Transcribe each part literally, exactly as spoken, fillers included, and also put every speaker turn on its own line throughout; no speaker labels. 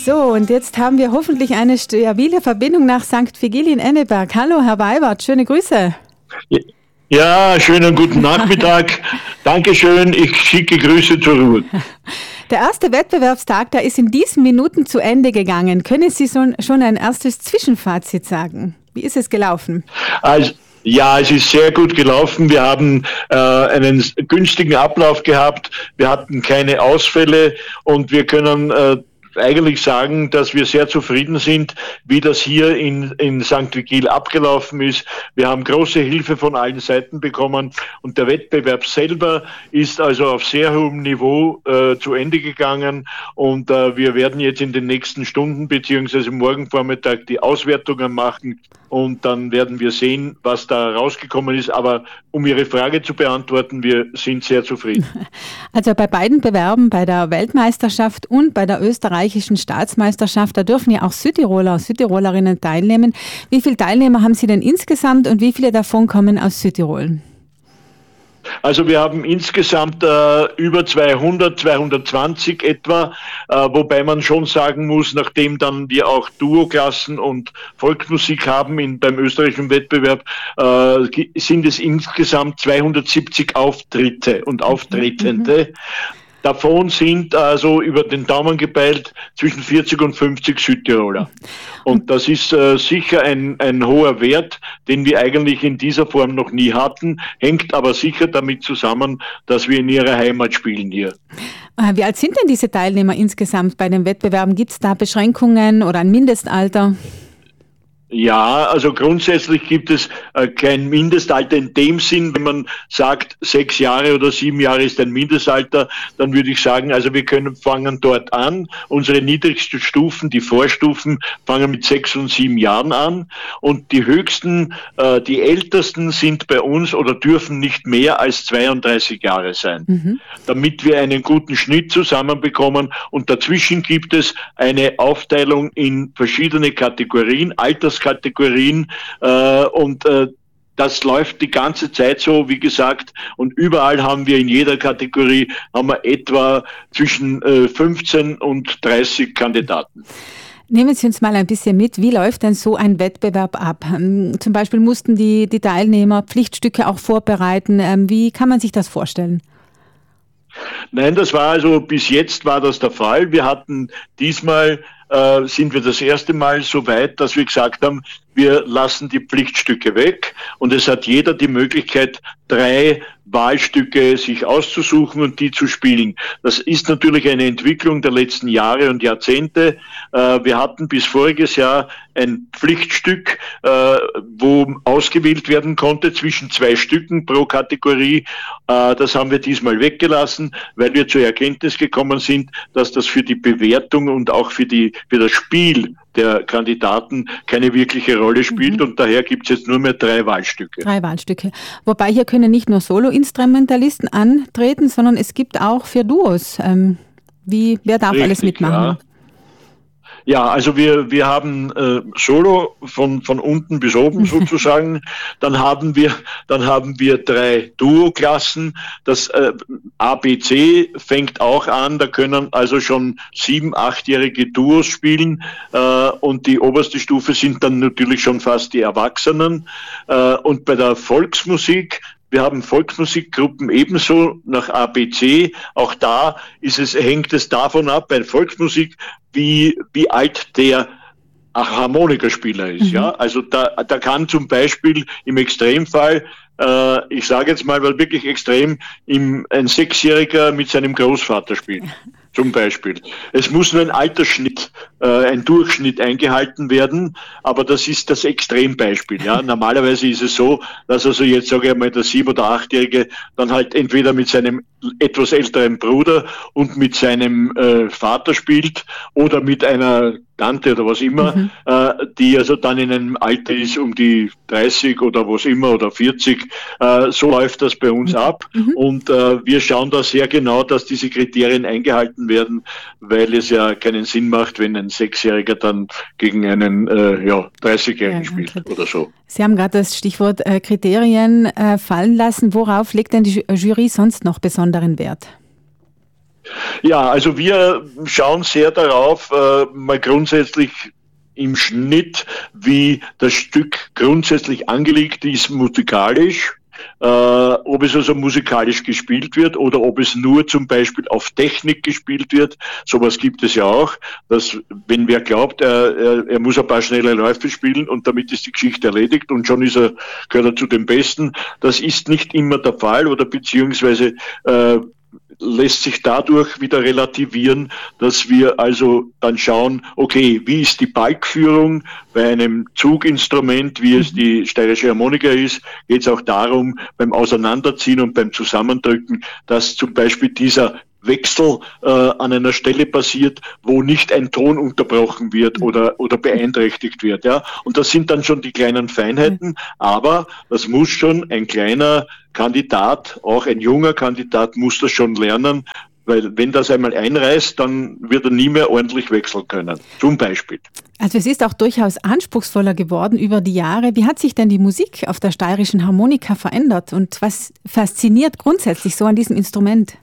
So, und jetzt haben wir hoffentlich eine stabile Verbindung nach Sankt Vigilien Enneberg. Hallo, Herr Weibert, schöne Grüße.
Ja, schönen guten Nachmittag. Dankeschön, ich schicke Grüße zur Ruhe.
Der erste Wettbewerbstag, der ist in diesen Minuten zu Ende gegangen. Können Sie so, schon ein erstes Zwischenfazit sagen? Wie ist es gelaufen?
Also, ja, es ist sehr gut gelaufen. Wir haben äh, einen günstigen Ablauf gehabt. Wir hatten keine Ausfälle und wir können äh, eigentlich sagen, dass wir sehr zufrieden sind, wie das hier in, in Sankt Vigil abgelaufen ist. Wir haben große Hilfe von allen Seiten bekommen und der Wettbewerb selber ist also auf sehr hohem Niveau äh, zu Ende gegangen und äh, wir werden jetzt in den nächsten Stunden beziehungsweise morgen Vormittag die Auswertungen machen und dann werden wir sehen, was da rausgekommen ist. Aber um Ihre Frage zu beantworten, wir sind sehr zufrieden.
Also bei beiden Bewerben, bei der Weltmeisterschaft und bei der österreichischen Staatsmeisterschaft, da dürfen ja auch Südtiroler, Südtirolerinnen teilnehmen. Wie viele Teilnehmer haben Sie denn insgesamt und wie viele davon kommen aus Südtirol?
Also wir haben insgesamt äh, über zweihundert, zweihundertzwanzig etwa, äh, wobei man schon sagen muss, nachdem dann wir auch Duoklassen und Volksmusik haben in, beim österreichischen Wettbewerb, äh, sind es insgesamt zweihundertsiebzig Auftritte und Auftretende. Mhm. Davon sind also über den Daumen gepeilt zwischen vierzig und fünfzig Südtiroler. Und das ist äh, sicher ein, ein hoher Wert, den wir eigentlich in dieser Form noch nie hatten, hängt aber sicher damit zusammen, dass wir in ihrer Heimat spielen hier.
Wie alt sind denn diese Teilnehmer insgesamt bei den Wettbewerben? Gibt es da Beschränkungen oder ein Mindestalter?
Ja, also grundsätzlich gibt es äh, kein Mindestalter in dem Sinn, wenn man sagt, sechs Jahre oder sieben Jahre ist ein Mindestalter, dann würde ich sagen, also wir können fangen dort an. Unsere niedrigsten Stufen, die Vorstufen, fangen mit sechs und sieben Jahren an und die höchsten, äh, die ältesten sind bei uns oder dürfen nicht mehr als zweiunddreißig Jahre sein, mhm. damit wir einen guten Schnitt zusammenbekommen und dazwischen gibt es eine Aufteilung in verschiedene Kategorien, Alters Kategorien äh, und äh, das läuft die ganze Zeit so, wie gesagt, und überall haben wir in jeder Kategorie haben wir etwa zwischen äh, fünfzehn und dreißig Kandidaten.
Nehmen Sie uns mal ein bisschen mit, wie läuft denn so ein Wettbewerb ab? Zum Beispiel mussten die, die Teilnehmer Pflichtstücke auch vorbereiten. Wie kann man sich das vorstellen?
Nein, das war also, bis jetzt war das der Fall. Wir hatten diesmal äh, sind wir das erste Mal so weit, dass wir gesagt haben, wir lassen die Pflichtstücke weg und es hat jeder die Möglichkeit, drei Wahlstücke sich auszusuchen und die zu spielen. Das ist natürlich eine Entwicklung der letzten Jahre und Jahrzehnte. Äh, wir hatten bis voriges Jahr ein Pflichtstück, äh, wo ausgewählt werden konnte zwischen zwei Stücken pro Kategorie. Äh, das haben wir diesmal weggelassen, weil wir zur Erkenntnis gekommen sind, dass das für die Bewertung und auch für die für das Spiel der Kandidaten keine wirkliche Rolle spielt, mhm. und daher gibt es jetzt nur mehr drei Wahlstücke.
Drei Wahlstücke. Wobei hier können nicht nur Solo-Instrumentalisten antreten, sondern es gibt auch für Duos. Ähm, wie, wer darf Richtig, alles mitmachen?
Ja. Ja, also wir wir haben äh, Solo von von unten bis oben sozusagen. Dann haben wir dann haben wir drei Duo-Klassen. Das äh, A B C fängt auch an. Da können also schon sieben, achtjährige Duos spielen. Äh, und die oberste Stufe sind dann natürlich schon fast die Erwachsenen. Äh, und bei der Volksmusik wir haben Volksmusikgruppen ebenso nach A B C. Auch da ist es, hängt es davon ab, bei Volksmusik, wie, wie alt der Harmonikaspieler ist. Mhm. Ja, also da, da kann zum Beispiel im Extremfall, äh, ich sage jetzt mal, weil wirklich extrem, im, ein Sechsjähriger mit seinem Großvater spielen. Zum Beispiel. Es muss nur ein Altersschnitt, äh, ein Durchschnitt eingehalten werden, aber das ist das Extrembeispiel. Ja. Normalerweise ist es so, dass also jetzt sage ich mal der sieben- oder achtjährige dann halt entweder mit seinem etwas älteren Bruder und mit seinem äh, Vater spielt oder mit einer Tante oder was immer, mhm. äh, die also dann in einem Alter ist um die dreißig oder was immer oder vierzig. Äh, so läuft das bei uns mhm. ab mhm. und äh, wir schauen da sehr genau, dass diese Kriterien eingehalten werden, weil es ja keinen Sinn macht, wenn ein Sechsjähriger dann gegen einen äh, ja, dreißigjährigen ja, spielt okay. oder so.
Sie haben gerade das Stichwort äh, Kriterien äh, fallen lassen. Worauf legt denn die Jury sonst noch besonderen Wert?
Ja, also wir schauen sehr darauf, äh, mal grundsätzlich im Schnitt, wie das Stück grundsätzlich angelegt ist musikalisch. Äh, ob es also musikalisch gespielt wird oder ob es nur zum Beispiel auf Technik gespielt wird. Sowas gibt es ja auch, dass wenn wer glaubt, er, er, er muss ein paar schnelle Läufe spielen und damit ist die Geschichte erledigt und schon ist er, gehört er zu den Besten. Das ist nicht immer der Fall oder beziehungsweise äh, lässt sich dadurch wieder relativieren, dass wir also dann schauen, okay, wie ist die Balkführung bei einem Zuginstrument, wie es die steirische Harmonika ist, geht es auch darum, beim Auseinanderziehen und beim Zusammendrücken, dass zum Beispiel dieser Wechsel äh, an einer Stelle passiert, wo nicht ein Ton unterbrochen wird oder oder beeinträchtigt wird, ja. Und das sind dann schon die kleinen Feinheiten, aber das muss schon ein kleiner Kandidat, auch ein junger Kandidat muss das schon lernen, weil wenn das einmal einreißt, dann wird er nie mehr ordentlich wechseln können, zum Beispiel.
Also es ist auch durchaus anspruchsvoller geworden über die Jahre. Wie hat sich denn die Musik auf der steirischen Harmonika verändert und was fasziniert grundsätzlich so an diesem Instrument?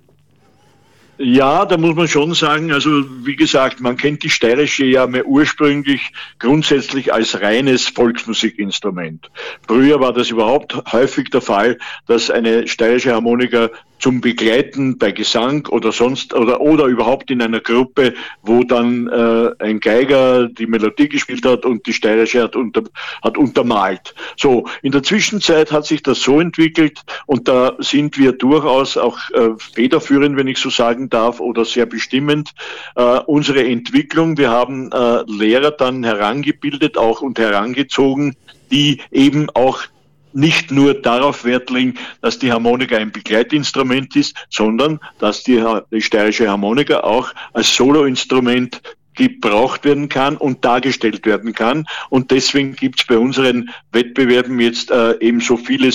Ja, da muss man schon sagen, also wie gesagt, man kennt die steirische ja mehr ursprünglich grundsätzlich als reines Volksmusikinstrument. Früher war das überhaupt häufig der Fall, dass eine steirische Harmonika zum Begleiten bei Gesang oder sonst oder oder überhaupt in einer Gruppe, wo dann äh, ein Geiger die Melodie gespielt hat und die steirische hat, unter, hat untermalt. So, in der Zwischenzeit hat sich das so entwickelt und da sind wir durchaus auch äh, federführend, wenn ich so sagen darf, oder sehr bestimmend. Äh, unsere Entwicklung, wir haben äh, Lehrer dann herangebildet auch und herangezogen, die eben auch nicht nur darauf Wert legen, dass die Harmonika ein Begleitinstrument ist, sondern dass die, die steirische Harmonika auch als Soloinstrument gebraucht werden kann und dargestellt werden kann. Und deswegen gibt es bei unseren Wettbewerben jetzt äh, eben so viele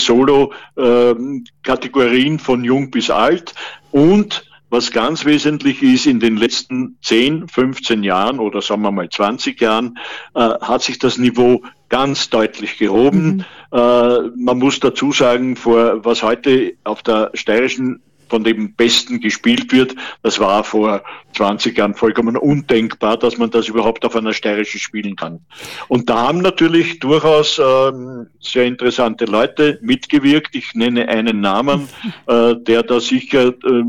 Solo-Kategorien äh, von jung bis alt. Und was ganz wesentlich ist, in den letzten zehn, fünfzehn Jahren oder sagen wir mal zwanzig Jahren äh, hat sich das Niveau ganz deutlich gehoben. Mhm. Äh, man muss dazu sagen, vor was heute auf der steirischen von dem Besten gespielt wird, das war vor zwanzig Jahren vollkommen undenkbar, dass man das überhaupt auf einer steirischen spielen kann. Und da haben natürlich durchaus äh, sehr interessante Leute mitgewirkt. Ich nenne einen Namen, äh, der da sicher äh,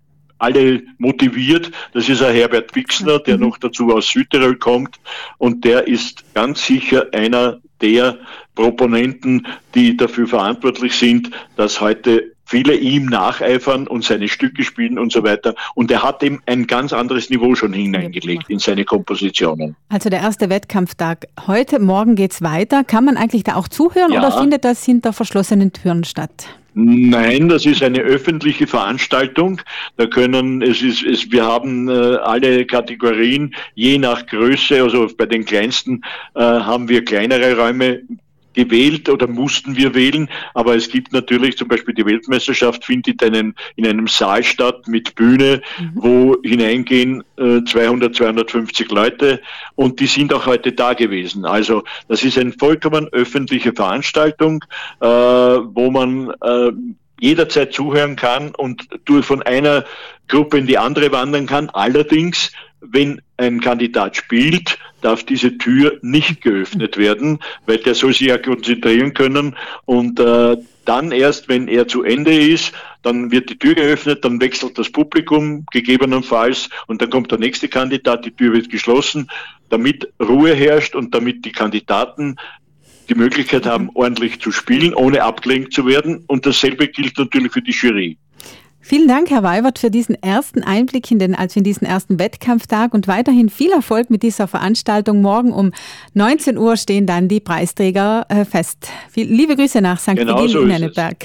alle motiviert. Das ist ein Herbert Wixner, der noch dazu aus Südtirol kommt und der ist ganz sicher einer der Proponenten, die dafür verantwortlich sind, dass heute viele ihm nacheifern und seine Stücke spielen und so weiter. Und er hat eben ein ganz anderes Niveau schon hineingelegt in seine Kompositionen.
Also der erste Wettkampftag heute, morgen geht's weiter. Kann man eigentlich da auch zuhören ja. oder findet das hinter verschlossenen Türen statt?
Nein, das ist eine öffentliche Veranstaltung. Da können, es ist, es, wir haben äh, alle Kategorien, je nach Größe, also bei den kleinsten äh, haben wir kleinere Räume gewählt oder mussten wir wählen, aber es gibt natürlich zum Beispiel die Weltmeisterschaft findet einen, in einem Saal statt mit Bühne, mhm. wo hineingehen äh, zweihundert, zweihundertfünfzig Leute und die sind auch heute da gewesen. Also das ist eine vollkommen öffentliche Veranstaltung, äh, wo man äh, jederzeit zuhören kann und durch von einer Gruppe in die andere wandern kann. Allerdings, wenn ein Kandidat spielt, darf diese Tür nicht geöffnet werden, weil der soll sich ja konzentrieren können und äh, dann erst, wenn er zu Ende ist, dann wird die Tür geöffnet, dann wechselt das Publikum gegebenenfalls und dann kommt der nächste Kandidat, die Tür wird geschlossen, damit Ruhe herrscht und damit die Kandidaten die Möglichkeit haben, ordentlich zu spielen, ohne abgelenkt zu werden und dasselbe gilt natürlich für die Jury.
Vielen Dank, Herr Weibert, für diesen ersten Einblick in den, also in diesen ersten Wettkampftag und weiterhin viel Erfolg mit dieser Veranstaltung. Morgen um neunzehn Uhr stehen dann die Preisträger äh, fest. Viel, liebe Grüße nach Sankt
Genau
Vigil
so
in Enneberg.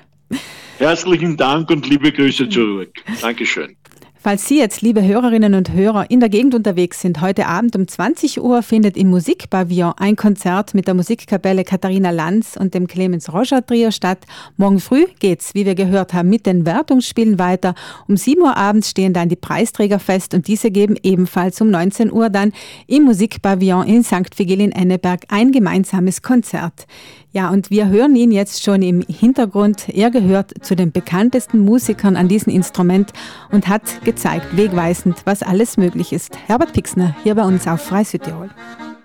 Herzlichen Dank und liebe Grüße zurück. Dankeschön.
Falls Sie jetzt, liebe Hörerinnen und Hörer, in der Gegend unterwegs sind, heute Abend um zwanzig Uhr findet im Musikpavillon ein Konzert mit der Musikkapelle Katharina Lanz und dem Clemens Roger Trio statt. Morgen früh geht's, wie wir gehört haben, mit den Wertungsspielen weiter. Um sieben Uhr abends stehen dann die Preisträger fest und diese geben ebenfalls um neunzehn Uhr dann im Musikpavillon in Sankt Vigil in Enneberg ein gemeinsames Konzert. Ja, und wir hören ihn jetzt schon im Hintergrund. Er gehört zu den bekanntesten Musikern an diesem Instrument und hat gezeigt, wegweisend, was alles möglich ist. Herbert Pixner, hier bei uns auf Frei Südtirol.